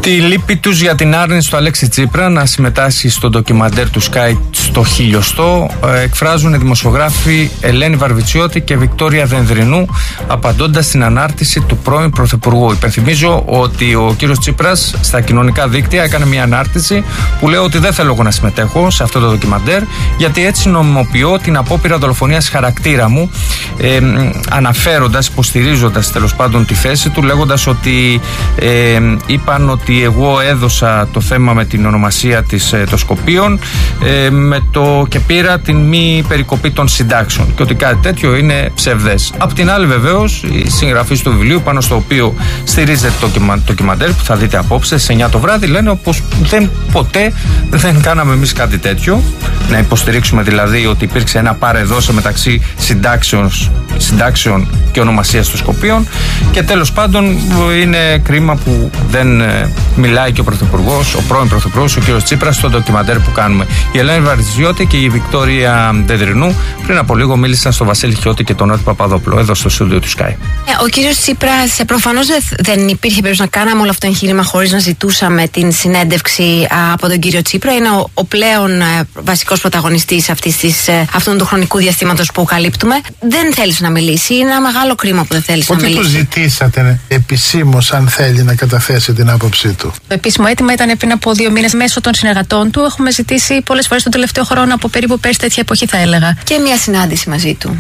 Τη λύπη τους για την άρνηση του Αλέξη Τσίπρα να συμμετάσχει στο ντοκιμαντέρ του Sky στο 1000 εκφράζουν οι δημοσιογράφοι Ελένη Βαρβιτσιώτη και Βικτόρια Δενδρινού, απαντώντας στην ανάρτηση του πρώην Πρωθυπουργού. Υπενθυμίζω ότι ο κύριος Τσίπρας στα κοινωνικά δίκτυα έκανε μια ανάρτηση που λέει ότι δεν θέλω εγώ να συμμετέχω σε αυτό το ντοκιμαντέρ, γιατί έτσι νομιμοποιώ την απόπειρα δολοφονίας χαρακτήρα μου, αναφέροντας, υποστηρίζοντας τέλος πάντων τη θέση του, λέγοντας ότι είπαν ότι εγώ έδωσα το θέμα με την ονομασία της των Σκοπίων και πήρα την μη περικοπή των συντάξεων, και ότι κάτι τέτοιο είναι ψευδές. Απ' την άλλη, βεβαίως, οι συγγραφείς του βιβλίου, πάνω στο οποίο στηρίζεται το ντοκιμαντέρ που θα δείτε απόψε στις 9 το βράδυ, λένε πως ποτέ δεν κάναμε εμείς κάτι τέτοιο, να υποστηρίξουμε δηλαδή ότι υπήρξε ένα πάρε-δώσε μεταξύ συντάξεων και ονομασίας των Σκοπίων, και τέλος πάντων είναι κρίμα που δεν μιλάει και ο Πρωθυπουργός, ο πρώην Πρωθυπουργός, ο κ. Τσίπρας, στο ντοκιμαντέρ που κάνουμε. Η Ελένη Βαρβιτσιώτη και η Βικτόρια Δενδρινού πριν από λίγο μίλησαν στο Βασίλη Χιώτη και τον Νότι Παπαδόπουλο, εδώ στο στούντιο του Sky. Ο κ. Τσίπρας, προφανώς δεν υπήρχε περίπτωση να κάναμε όλο αυτό το εγχείρημα χωρίς να ζητούσαμε την συνέντευξη από τον κύριο Τσίπρα. Είναι ο πλέον βασικός πρωταγωνιστής αυτού του χρονικού διαστήματος που καλύπτουμε. Δεν θέλησε να μιλήσει. Είναι ένα μεγάλο κρίμα που δεν θέλησε να μιλήσει. Πότε του ζητήσατε επισήμως αν θέλει να καταθέσει την άποψή του? Το επίσημο αίτημα ήταν πριν από 2 μήνες μέσω των συνεργατών του. Έχουμε ζητήσει πολλές φορές τον τελευταίο χρόνο, από περίπου πέρσι τέτοια εποχή θα έλεγα. Και μια συνάντηση μαζί του.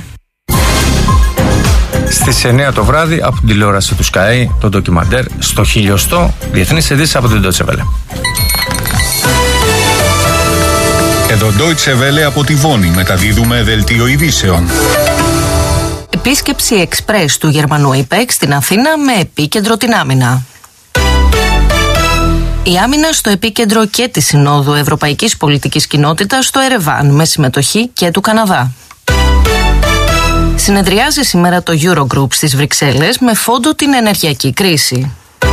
Στις 9 το βράδυ από την τηλεόραση του Sky, το ντοκιμαντέρ στο 1000, διεθνείς ειδήσεις από την Deutsche Welle. Εδώ Deutsche Welle από τη Βόνη, μεταδίδουμε δελτίο ειδήσεων. Επίσκεψη εξπρές του Γερμανού ΙΠΕΚ στην Αθήνα με επίκεντρο την άμυνα. Η άμυνα στο επίκεντρο και της Συνόδου Ευρωπαϊκής Πολιτικής Κοινότητας στο Ερεβάν, με συμμετοχή και του Καναδά. Συνεδριάζει σήμερα το Eurogroup στις Βρυξέλλες με φόντο την ενεργειακή κρίση.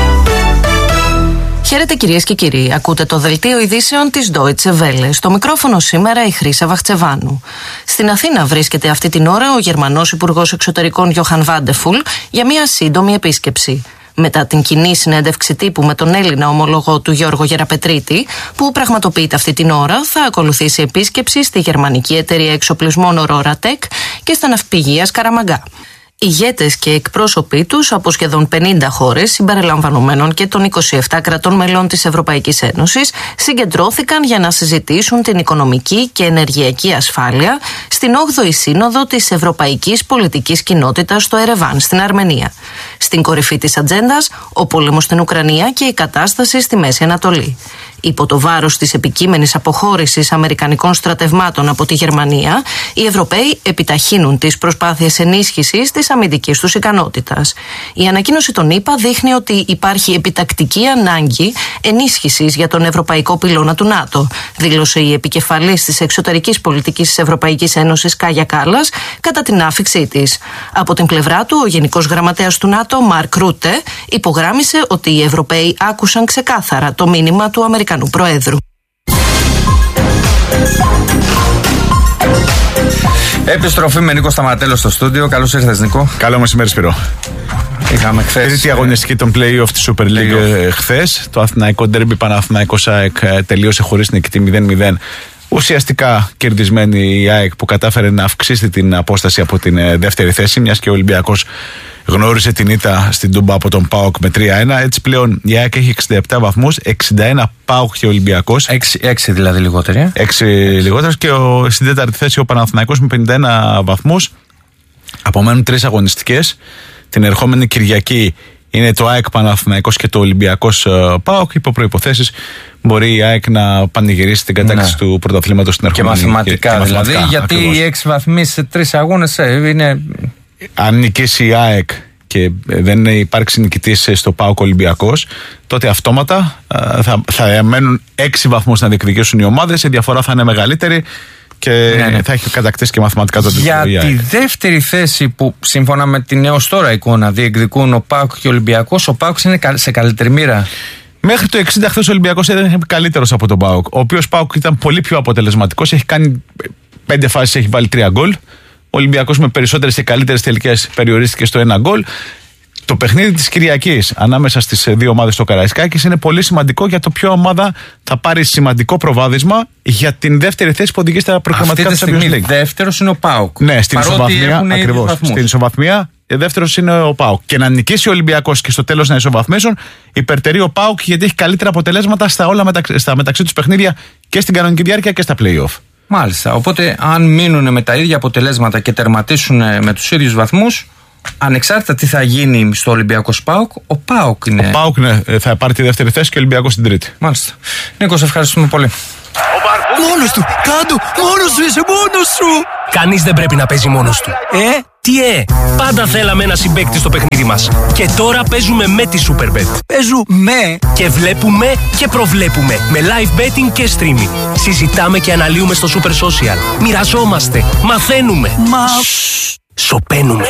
Χαίρετε κυρίες και κύριοι, ακούτε το δελτίο ειδήσεων της Deutsche Welle. Στο μικρόφωνο σήμερα η Χρύσα Βαχτσεβάνου. Στην Αθήνα βρίσκεται αυτή την ώρα ο Γερμανός Υπουργός Εξωτερικών Johann Vadeful για μια σύντομη επίσκεψη. Μετά την κοινή συνέντευξη τύπου με τον Έλληνα ομολογό του Γιώργο Γεραπετρίτη, που πραγματοποιείται αυτή την ώρα, θα ακολουθήσει επίσκεψη στη γερμανική εταιρεία εξοπλισμών Aurora Tech και στα ναυπηγεία Σκαραμαγκά. Ηγέτες και εκπρόσωποι τους από σχεδόν 50 χώρες, συμπεριλαμβανομένων και των 27 κρατών μελών της Ευρωπαϊκής Ένωσης, συγκεντρώθηκαν για να συζητήσουν την οικονομική και ενεργειακή ασφάλεια στην 8η Σύνοδο της Ευρωπαϊκής Πολιτικής Κοινότητας στο Ερεβάν, στην Αρμενία. Στην κορυφή της ατζέντας, ο πόλεμος στην Ουκρανία και η κατάσταση στη Μέση Ανατολή. Υπό το βάρος της επικείμενης αποχώρησης αμερικανικών στρατευμάτων από τη Γερμανία, οι Ευρωπαίοι επιταχύνουν τις προσπάθειες ενίσχυσης της αμυντικής τους ικανότητας. Η ανακοίνωση των ΗΠΑ δείχνει ότι υπάρχει επιτακτική ανάγκη ενίσχυσης για τον ευρωπαϊκό πυλώνα του ΝΑΤΟ, δήλωσε η επικεφαλής της εξωτερικής πολιτικής της Ευρωπαϊκής Ένωσης Κάγια Κάλλας κατά την άφιξή της. Από την πλευρά του, ο Γενικός Γραμματέας του ΝΑΤΟ Μαρκ Ρούτε υπογράμμισε ότι οι Ευρωπαίοι άκουσαν ξεκάθαρα το μήνυμα του Αμερικανού Προέδρου. Επιστροφή με Νίκο Σταματέλο στο στούντιο. Καλώς ήρθες, Νίκο. Καλό μεσημέρι, Σπύρο. Είχαμε χθες τρίτη αγωνιστική των play-off της Super League χθες. Το Αθηναϊκό Ντέρμπι Παναθηναϊκός ΑΕΚ τελείωσε χωρίς νικητή 0-0. Ουσιαστικά κερδισμένη η ΑΕΚ, που κατάφερε να αυξήσει την απόσταση από την δεύτερη θέση, μιας και ο Ολυμπιακός γνώρισε την ήττα στην Τούμπα από τον ΠΑΟΚ με 3-1. Έτσι πλέον η ΑΕΚ έχει 67 βαθμούς, 61 ΠΑΟΚ και Ολυμπιακός. 6 δηλαδή λιγότεροι. 6 λιγότερους, και στην τέταρτη θέση ο Παναθηναϊκός με 51 βαθμούς. Απομένουν 3 αγωνιστικές. Την ερχόμενη Κυριακή είναι το ΑΕΚ Παναθηναϊκός και το Ολυμπιακός ΠΑΟΚ. Υπό προϋποθέσεις μπορεί η ΑΕΚ να πανηγυρίσει την κατάκτηση του πρωταθλήματος στην ερχόμενη. Και μαθηματικά δηλαδή, γιατί οι 6 βαθμοί σε 3 αγώνες είναι. Αν νικήσει η ΑΕΚ και δεν υπάρξει νικητής στο ΠΑΟΚ Ολυμπιακός, τότε αυτόματα θα μένουν 6 βαθμούς να διεκδικήσουν οι ομάδες. Η διαφορά θα είναι μεγαλύτερη και θα έχει κατακτήσει και μαθηματικά το τίτλο. Για τη δεύτερη θέση που σύμφωνα με την έως τώρα εικόνα διεκδικούν ο ΠΑΟΚ και ο Ολυμπιακός, ο ΠΑΟΚ είναι σε καλύτερη μοίρα. Μέχρι το 60 χθες ο Ολυμπιακός ήταν καλύτερος από τον ΠΑΟΚ, ο οποίος ΠΑΟΚ ήταν πολύ πιο αποτελεσματικός. Έχει κάνει 5 φάσεις, έχει βάλει 3 γκολ. Ο Ολυμπιακός με περισσότερες και καλύτερες τελικές περιορίστηκε στο 1 γκολ. Το παιχνίδι της Κυριακής ανάμεσα στις δύο ομάδες στο Καραϊσκάκης είναι πολύ σημαντικό για το ποια ομάδα θα πάρει σημαντικό προβάδισμα για την δεύτερη θέση που οδηγεί στα προκριματικά του Champions League. Δεύτερος είναι ο ΠΑΟΚ. Ναι, στην ισοβαθμία. Ακριβώς. Στην ισοβαθμία, δεύτερος είναι ο ΠΑΟΚ. Και να νικήσει ο Ολυμπιακός και στο τέλος να ισοβαθμίσουν, υπερτερεί ο ΠΑΟΚ γιατί έχει καλύτερα αποτελέσματα στα μεταξύ τους παιχνίδια και στην κανονική διάρκεια και στα play-off. Μάλιστα. Οπότε, αν μείνουν με τα ίδια αποτελέσματα και τερματίσουν με τους ίδιους βαθμούς, ανεξάρτητα τι θα γίνει στο Ολυμπιακό ΠΑΟΚ, ο ΠΑΟΚ είναι. Ο ΠΑΟΚ θα πάρει τη δεύτερη θέση και ο Ολυμπιακός την τρίτη. Μάλιστα. Νίκο, σε ευχαριστούμε πολύ. Μόνος του! Κάντου! Μόνος σου είσαι! Μόνος σου! Κανείς δεν πρέπει να παίζει μόνος του. Τι πάντα θέλαμε ένα συμπαίκτη στο παιχνίδι μας. Και τώρα παίζουμε με τη Superbet. Παίζουμε και βλέπουμε και προβλέπουμε. Με live betting και streaming. Συζητάμε και αναλύουμε στο Super Social. Μοιραζόμαστε. Μαθαίνουμε. Σοπαίνουμε.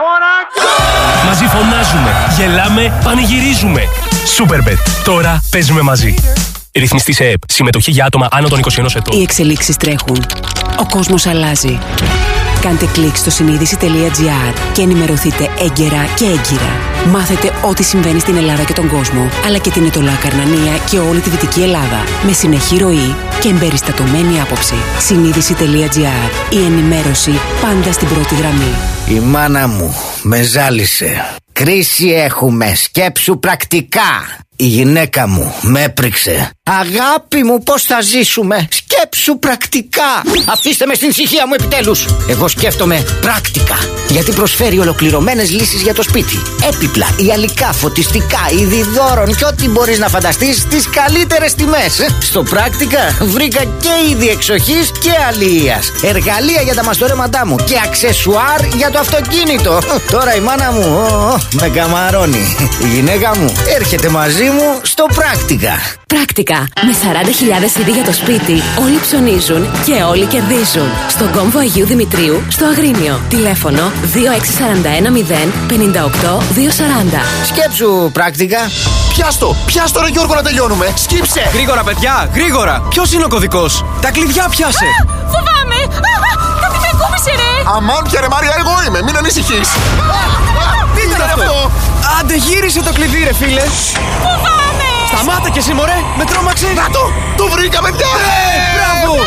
Μαζί φωνάζουμε. Γελάμε. Πανηγυρίζουμε. Superbet. Τώρα παίζουμε μαζί. Ρυθμιστή σε ΕΠ. Συμμετοχή για άτομα άνω των 21 ετών. Οι εξελίξεις τρέχουν. Ο κόσμος αλλάζει. Κάντε κλικ στο συνείδηση.gr και ενημερωθείτε έγκαιρα και έγκυρα. Μάθετε ό,τι συμβαίνει στην Ελλάδα και τον κόσμο, αλλά και την Ετωλά Καρνανία και όλη τη Δυτική Ελλάδα. Με συνεχή ροή και εμπεριστατωμένη άποψη. Συνείδηση.gr. Η ενημέρωση πάντα στην πρώτη γραμμή. Η μάνα μου με ζάλισε. Κρίση έχουμε, σκέψου πρακτικά. Η γυναίκα μου με έπριξε. Αγάπη μου, πώς θα ζήσουμε? Σκέψου πρακτικά. Αφήστε με στην ησυχία μου επιτέλους. Εγώ σκέφτομαι πρακτικά, γιατί προσφέρει ολοκληρωμένες λύσεις για το σπίτι. Έπιπλα, ιαλικά, φωτιστικά, είδη δώρων και ό,τι μπορείς να φανταστείς στις καλύτερες τιμές. Στο πρακτικά βρήκα και είδη εξοχής και αλληλείας, εργαλεία για τα μαστορέματά μου και αξεσουάρ για το αυτοκίνητο. Τώρα η μάνα μου με καμαρώνει. Η γυναίκα μου έρχεται μαζί μου στο πρακτικά. Πρακτικά. Με 40.000 είδη για το σπίτι, όλοι ψωνίζουν και όλοι κερδίζουν. Στον κόμβο Αγίου Δημητρίου, στο Αγρίνιο. Τηλέφωνο 2641 058 240. Σκέψου πρακτικά. Πιάστο ρε Γιώργο να τελειώνουμε. Σκύψε. Γρήγορα παιδιά, γρήγορα. Ποιος είναι ο κωδικός? Τα κλειδιά πιάσε. Φοβάμαι. Κάτι με ακούμπησε ρε. Αμάν πια ρε Μάρια, εγώ είμαι. Μην ανησυχείς. Τι ήταν αυτό? Άντε γύρισε το κλειδί ρε φίλε. Φοβάμαι. Σταμάτα κι εσύ μωρέ, με τρόμαξε. Να το βρήκαμε πια. Μπράβο.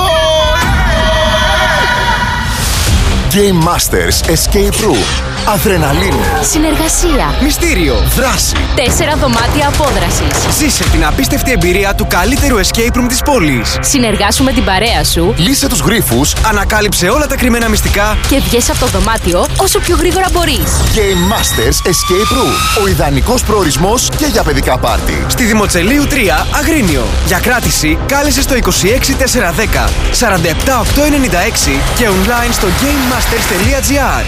Game Masters Escape Room. Αδρεναλίνη. Συνεργασία. Μυστήριο. Δράση. 4 δωμάτια απόδρασης. Ζήσε την απίστευτη εμπειρία του καλύτερου escape room της πόλης. Συνεργάσου με την παρέα σου. Λύσε τους γρίφους. Ανακάλυψε όλα τα κρυμμένα μυστικά. Και βγες από το δωμάτιο όσο πιο γρήγορα μπορείς. Game Masters Escape Room. Ο ιδανικός προορισμός και για παιδικά πάρτι. Στη Δημοτσελείου 3, Αγρίνιο. Για κράτηση κάλεσε στο 26410 47896 και online στο gamemasters.gr.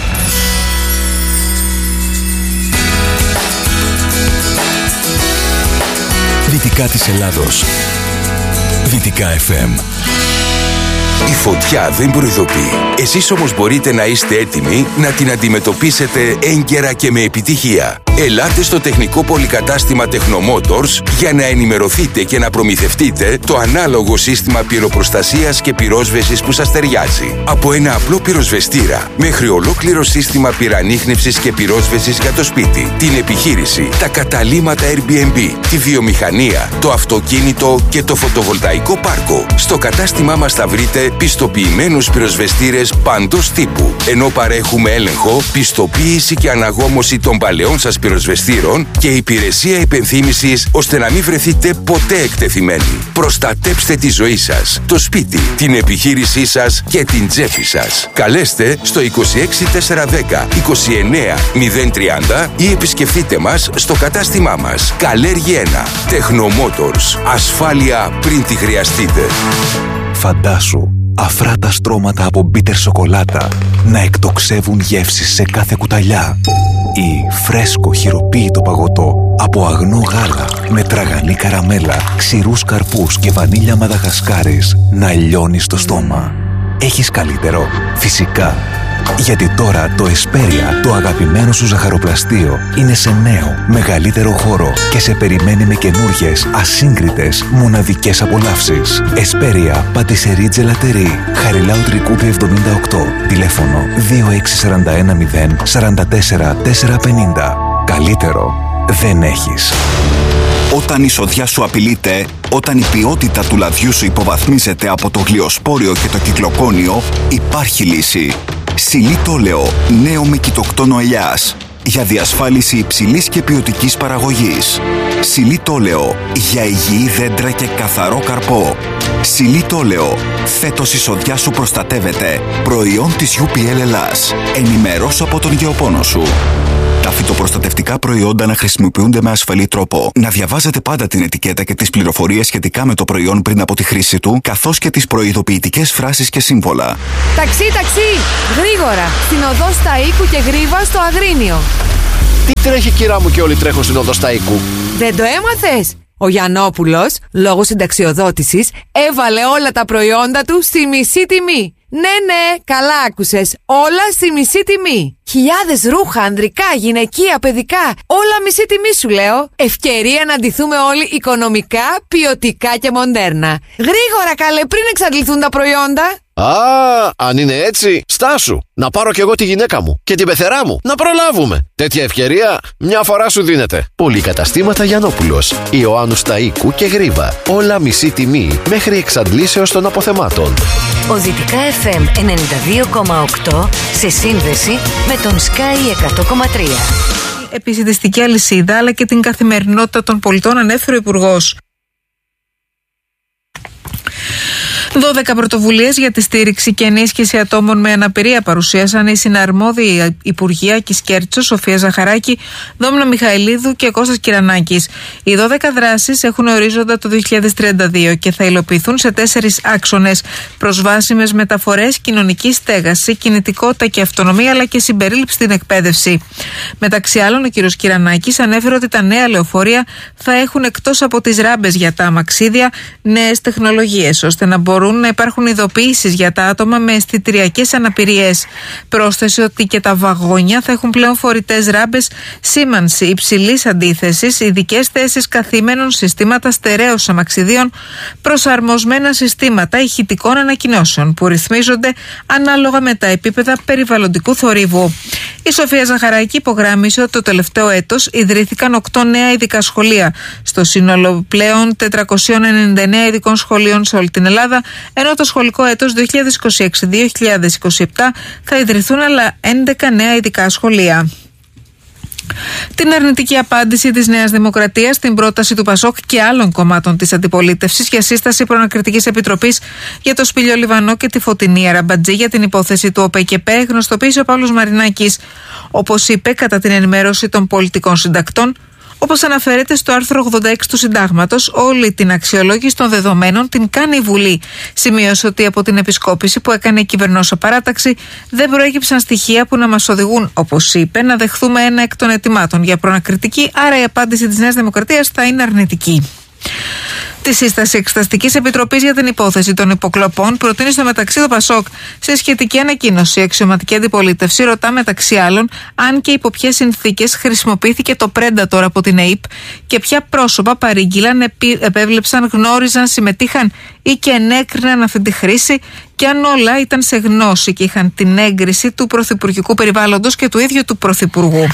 Δυτικά της Ελλάδος. Δυτικά FM. Η φωτιά δεν προειδοποιεί. Εσείς όμως μπορείτε να είστε έτοιμοι να την αντιμετωπίσετε έγκαιρα και με επιτυχία. Ελάτε στο τεχνικό πολυκατάστημα Technomotors για να ενημερωθείτε και να προμηθευτείτε το ανάλογο σύστημα πυροπροστασίας και πυρόσβεσης που σας ταιριάζει. Από ένα απλό πυροσβεστήρα μέχρι ολόκληρο σύστημα πυρανίχνευσης και πυρόσβεσης για το σπίτι, την επιχείρηση, τα καταλύματα Airbnb, τη βιομηχανία, το αυτοκίνητο και το φωτοβολταϊκό πάρκο. Στο κατάστημά μας θα βρείτε πιστοποιημένους πυροσβεστήρες παντός τύπου, ενώ παρέχουμε έλεγχο, πιστοποίηση και αναγόμωση των παλαιών σας πυροσβεστήρων και υπηρεσία υπενθύμησης ώστε να μην βρεθείτε ποτέ εκτεθειμένοι. Προστατέψτε τη ζωή σας, το σπίτι, την επιχείρησή σας και την τσέπη σας. Καλέστε στο 26410 29 030 ή επισκεφτείτε μας στο κατάστημά μας. Καλέργη 1. Technomotors. Ασφάλεια πριν τη χρειαστείτε. Φαντάσου αφράτα στρώματα από μπίτερ σοκολάτα να εκτοξεύουν γεύσεις σε κάθε κουταλιά, ή φρέσκο χειροποίητο παγωτό από αγνό γάλα με τραγανή καραμέλα, ξηρούς καρπούς και βανίλια μαδαγασκάρης να λιώνει στο στόμα. Έχεις καλύτερο? Φυσικά. Γιατί τώρα το Εσπέρια, το αγαπημένο σου ζαχαροπλαστείο, είναι σε νέο, μεγαλύτερο χώρο και σε περιμένει με καινούργιες, ασύγκριτες, μοναδικές απολαύσεις. Εσπέρια, πατησερί τζελατερί, Χαριλάου Τρικούπη 78, τηλέφωνο 2641 0 44 450. Καλύτερο δεν έχεις. Όταν η σοδιά σου απειλείται, όταν η ποιότητα του λαδιού σου υποβαθμίζεται από το γλυοσπόριο και το κυκλοκόνιο, υπάρχει λύση. Σιλίτολεο, νέο με κοιτοκτόνο ελιάς. Για διασφάλιση υψηλής και ποιοτικής παραγωγής. Σιλίτολεο, για υγιή δέντρα και καθαρό καρπό. Σιλίτολεο, φέτος η σοδιά σου προστατεύεται. Προϊόν της UPL Ελλάς. Ενημερώσου από τον γεωπόνο σου. Τα φυτοπροστατευτικά προϊόντα να χρησιμοποιούνται με ασφαλή τρόπο. Να διαβάζετε πάντα την ετικέτα και τις πληροφορίες σχετικά με το προϊόν πριν από τη χρήση του, καθώς και τις προειδοποιητικές φράσεις και σύμβολα. Ταξί, γρήγορα! Στην οδό Σταΐκου και Γρίβα στο Αγρίνιο. Τι τρέχει, κυρά μου, και όλοι τρέχουν στην οδό Σταΐκου? Δεν το έμαθες? Ο Γιαννόπουλος, λόγω συνταξιοδότησης, έβαλε όλα τα προϊόντα του στη μισή τιμή. Ναι, καλά άκουσες. Όλα στη μισή τιμή. Χιλιάδες ρούχα, ανδρικά, γυναικεία, παιδικά. Όλα μισή τιμή σου λέω. Ευκαιρία να ντυθούμε όλοι οικονομικά, ποιοτικά και μοντέρνα. Γρήγορα καλέ, πριν εξαντληθούν τα προϊόντα. Α, αν είναι έτσι, στάσου. Να πάρω κι εγώ τη γυναίκα μου και την πεθερά μου. Να προλάβουμε. Τέτοια ευκαιρία μια φορά σου δίνεται. Πολυκαταστήματα Γιαννόπουλος, Ιωάννου Σταΐκου και Γρίβα. Όλα μισή τιμή μέχρι εξαντλήσεως των αποθεμάτων. Ο Δυτικά FM 92,8 σε σύνδεση με τον Sky 100,3. Επισιτιστική αλυσίδα αλλά και την καθημερινότητα των πολιτών, ανέφερε ο Υπουργός. 12 πρωτοβουλίες για τη στήριξη και ενίσχυση ατόμων με αναπηρία παρουσίασαν οι συναρμόδιοι Υπουργοί Άκης Κέρτσος, Σοφία Ζαχαράκη, Δόμνα Μιχαηλίδου και Κώστας Κυρανάκης. Οι 12 δράσεις έχουν ορίζοντα το 2032 και θα υλοποιηθούν σε 4 άξονες: προσβάσιμες μεταφορές, κοινωνική στέγαση, κινητικότητα και αυτονομία, αλλά και συμπερίληψη στην εκπαίδευση. Μεταξύ άλλων, ο κ. Κυρανάκης ανέφερε ότι τα νέα λεωφορεία θα έχουν, εκτός από τις ράμπες για τα αμαξίδια, νέες τεχνολογίες, ώστε να μπορούν να υπάρχουν ειδοποιήσεις για τα άτομα με αισθητηριακές αναπηρίες. Πρόσθεσε ότι και τα βαγόνια θα έχουν πλέον φορητές ράμπες, σήμανση υψηλής αντίθεσης, ειδικές θέσεις καθήμενων, συστήματα στερέως αμαξιδίων, προσαρμοσμένα συστήματα ηχητικών ανακοινώσεων που ρυθμίζονται ανάλογα με τα επίπεδα περιβαλλοντικού θορύβου. Η Σοφία Ζαχαράκη υπογράμμισε ότι το τελευταίο έτος ιδρύθηκαν 8 νέα ειδικά σχολεία, στο σύνολο πλέον 499 ειδικών σχολείων σε όλη την Ελλάδα, ενώ το σχολικό έτος 2026-2027 θα ιδρυθούν άλλα 11 νέα ειδικά σχολεία. Την αρνητική απάντηση της Νέας Δημοκρατίας στην πρόταση του Πασόκ και άλλων κομμάτων της αντιπολίτευσης για σύσταση προανακριτικής επιτροπής για το Σπήλιο Λιβανό και τη Φωτεινή Αραμπατζή για την υπόθεση του ΟΠΕΚΕΠΕ γνωστοποίησε ο Παύλος Μαρινάκης. Όπως είπε κατά την ενημέρωση των πολιτικών συντακτών, όπως αναφέρεται στο άρθρο 86 του Συντάγματος, όλη την αξιολόγηση των δεδομένων την κάνει η Βουλή. Σημείωσε ότι από την επισκόπηση που έκανε η κυβερνόσα παράταξη δεν προέκυψαν στοιχεία που να μας οδηγούν, όπως είπε, να δεχθούμε ένα εκ των αιτημάτων για προανακριτική, άρα η απάντηση της Νέας Δημοκρατίας θα είναι αρνητική. Τη σύσταση Εξεταστικής Επιτροπής για την υπόθεση των υποκλοπών προτείνει στο μεταξύ το Πασόκ. Σε σχετική ανακοίνωση, η αξιωματική αντιπολίτευση ρωτά μεταξύ άλλων αν και υπό ποιες συνθήκες χρησιμοποιήθηκε το Predator από την ΕΥΠ και ποια πρόσωπα παρήγγειλαν, επέβλεψαν, γνώριζαν, συμμετείχαν ή και ενέκριναν αυτή τη χρήση και αν όλα ήταν σε γνώση και είχαν την έγκριση του πρωθυπουργικού περιβάλλοντος και του ίδιου του πρωθυπουργού.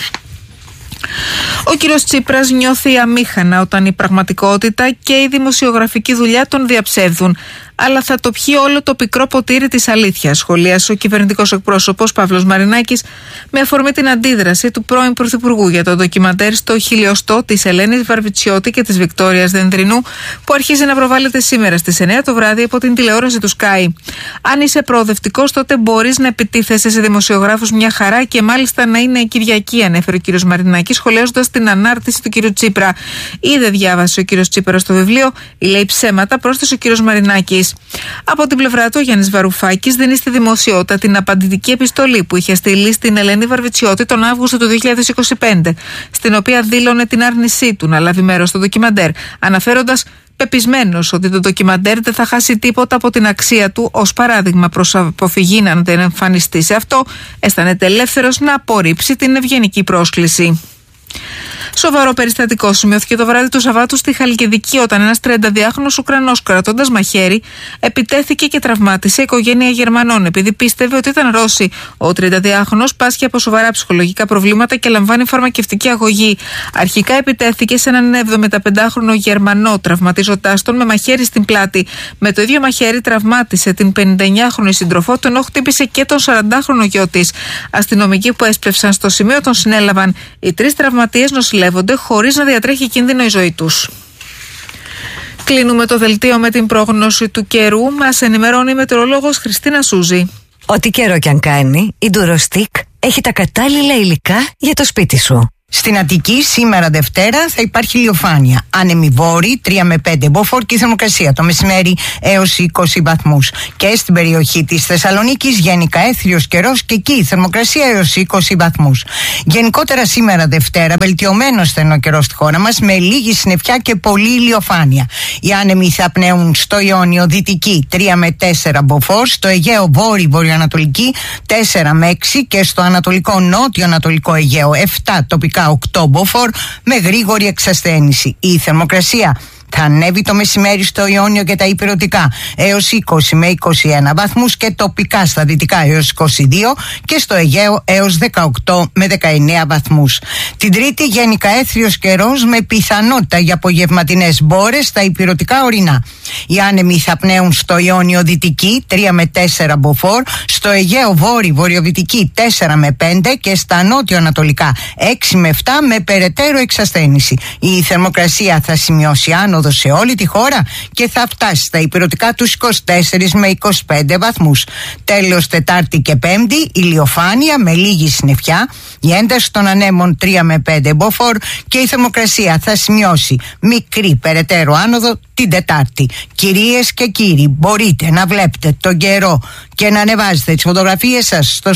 Ο κύριος Τσίπρας νιώθει αμήχανα όταν η πραγματικότητα και η δημοσιογραφική δουλειά τον διαψεύδουν. Αλλά θα το πιει όλο το πικρό ποτήρι της αλήθειας, σχολίασε ο κυβερνητικός εκπρόσωπος Παύλος Μαρινάκης με αφορμή την αντίδραση του πρώην Πρωθυπουργού για το ντοκιμαντέρ στο χιλιοστό της Ελένης Βαρβιτσιώτη και της Βικτόριας Δενδρινού, που αρχίζει να προβάλλεται σήμερα στις 9 το βράδυ από την τηλεόραση του Sky. Αν είσαι προοδευτικός, τότε μπορείς να επιτίθεσαι σε δημοσιογράφους μια χαρά και μάλιστα να είναι Κυριακή, ανέφερε ο κύριος Μαρινάκης, σχολιάζοντας την ανάρτηση του κύριου Τσίπρα. Ή δεν διάβασε ο κύριος Τσίπρας το βιβλίο, ή λέει ψέματα, πρόσθεσε ο κύριος Μαρινάκης. Από την πλευρά του, ο Γιάννης Βαρουφάκης δίνει στη δημοσιότητα την απαντητική επιστολή που είχε στείλει στην Ελένη Βαρβιτσιώτη τον Αύγουστο του 2025, στην οποία δήλωνε την άρνησή του να λάβει μέρος στο ντοκιμαντέρ, αναφέροντας πεπισμένος ότι το ντοκιμαντέρ δεν θα χάσει τίποτα από την αξία του, ως παράδειγμα προς αποφυγή να δεν εμφανιστεί σε αυτό, αισθάνεται ελεύθερος να απορρίψει την ευγενική πρόσκληση. Σοβαρό περιστατικό σημειώθηκε το βράδυ του Σαββάτου στη Χαλκιδική, όταν ένας 32χρονος Ουκρανός, κρατώντας μαχαίρι, επιτέθηκε και τραυμάτισε οικογένεια Γερμανών, επειδή πίστευε ότι ήταν Ρώσοι. Ο 32χρονος πάσχει από σοβαρά ψυχολογικά προβλήματα και λαμβάνει φαρμακευτική αγωγή. Αρχικά επιτέθηκε σε έναν 75χρονο Γερμανό, τραυματίζοντάς τον με μαχαίρι στην πλάτη. Με το ίδιο μαχαίρι τραυμάτισε την 59χρονη σύντροφό του, ενώ χτύπησε και τον 40χρονο γιο της. Αστυνομικοί που έσπευσαν στο σημείο τον συνέλαβαν. Οι 3 τραυματίες νοσηλεύονται χωρίς να διατρέχει κίνδυνο η ζωή τους. Κλείνουμε το δελτίο με την πρόγνωση του καιρού. Μας ενημερώνει η μετεωρολόγος Χριστίνα Σούζη. Ό,τι καιρό κι αν κάνει, η Durostick έχει τα κατάλληλα υλικά για το σπίτι σου. Στην Αττική σήμερα Δευτέρα θα υπάρχει ηλιοφάνεια. Άνεμοι βόρειοι 3 με 5 μποφόρ και η θερμοκρασία το μεσημέρι έως 20 βαθμούς. Και στην περιοχή της Θεσσαλονίκης γενικά έθριος καιρός και εκεί η θερμοκρασία έως 20 βαθμούς. Γενικότερα σήμερα Δευτέρα βελτιωμένος στενό καιρό στη χώρα μας με λίγη συννεφιά και πολλή ηλιοφάνεια. Οι άνεμοι θα πνέουν στο Ιόνιο δυτική 3 με 4 μποφόρ, στο Αιγαίο βόρειο-βορειοανατολική 4 με 6 και στο ανατολικό νότιο-ανατολικό Αιγαίο 7 τοπικά 8 μποφόρ με γρήγορη εξασθένηση. Η θερμοκρασία θα ανέβει το μεσημέρι στο Ιόνιο και τα ηπειρωτικά έως 20 με 21 βαθμούς και τοπικά στα δυτικά έως 22 και στο Αιγαίο έως 18 με 19 βαθμούς. Την Τρίτη γενικά έθριος καιρός με πιθανότητα για απογευματινές μπόρες στα ηπειρωτικά ορεινά. Οι άνεμοι θα πνέουν στο Ιόνιο δυτική 3 με 4 μποφόρ, στο Αιγαίο βορειοδυτική 4 με 5 και στα νότιο-ανατολικά 6 με 7 με περαιτέρω εξασθένηση. Η θερμοκρασία θα σημειώσει άνοδο σε όλη τη χώρα και θα φτάσει στα ηπειρωτικά τους 24 με 25 βαθμούς. Τέλος Τετάρτη και Πέμπτη ηλιοφάνεια με λίγη συννεφιά, η ένταση των ανέμων 3 με 5 μποφόρ και η θερμοκρασία θα σημειώσει μικρή περαιτέρω άνοδο την Τετάρτη. Κυρίες και κύριοι, μπορείτε να βλέπετε τον καιρό και να ανεβάζετε τις φωτογραφίες σας στο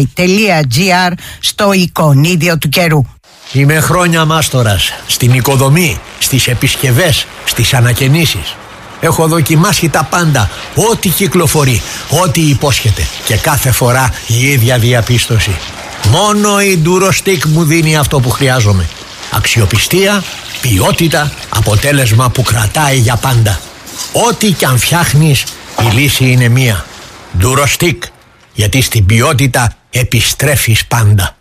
sky.gr στο εικονίδιο του καιρού. Είμαι χρόνια μάστορας στην οικοδομή, στις επισκευές, στις ανακαινήσεις. Έχω δοκιμάσει τα πάντα, ό,τι κυκλοφορεί, ό,τι υπόσχεται και κάθε φορά η ίδια διαπίστωση. Μόνο η Durostick μου δίνει αυτό που χρειάζομαι. Αξιοπιστία, ποιότητα, αποτέλεσμα που κρατάει για πάντα. Ό,τι κι αν φτιάχνεις, η λύση είναι μία. Durostick, γιατί στην ποιότητα επιστρέφεις πάντα.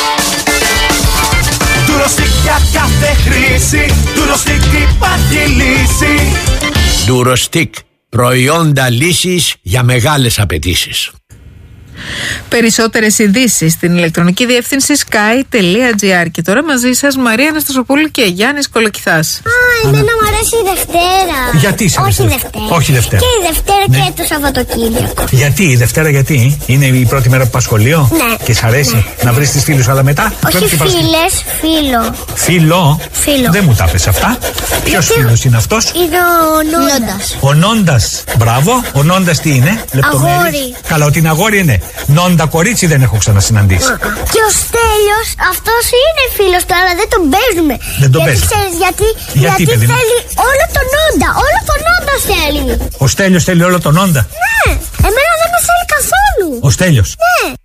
Durostick για κάθε χρήση, Durostick υπάρχει λύση. Durostick, προϊόντα λύσης για μεγάλες απαιτήσεις. Περισσότερες ειδήσεις στην ηλεκτρονική διεύθυνση sky.gr. Και τώρα μαζί σας Μαρία Αναστασοπούλου και Γιάννης Κολοκυθάς. Εμένα μου αρέσει η Δευτέρα. Γιατί σε Όχι Δευτέρα. Όχι Δευτέρα. Και η Δευτέρα και το Σαββατοκύριακο. Γιατί η Δευτέρα, γιατί είναι η πρώτη μέρα που πας σχολείο? Ναι. Και σ' αρέσει να βρεις τις φίλους, αλλά μετά? Όχι φίλες, φίλο. Φίλο? Δεν μου τα πες αυτά. Ποιος φίλος είναι αυτός? Είναι ο Νόντας. Ο Νόντας. Μπράβο. Ο Νόντας τι είναι? Αγόρι. Καλά, ότι είναι αγόρι είναι. Νόντα κορίτσι δεν έχω ξανασυναντήσει. Και ο Στέλιος, αυτός είναι φίλος του, αλλά δεν τον παίζουμε. Δεν τον παίζουμε. Ξέρεις γιατί? Γιατί θέλει όλο τον Νόντα. Όλο τον Νόντα θέλει. Ο Στέλιος θέλει όλο τον Νόντα. Ναι, εμένα δεν με θέλει καθόλου. Ο Στέλιος. Ναι.